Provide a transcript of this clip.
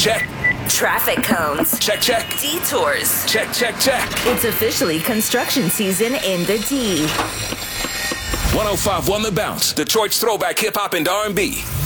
Check. Traffic cones. Check, check. Detours. Check, check, check. It's officially construction season in the D. 105.1 The Bounce, Detroit's throwback hip-hop and R&B.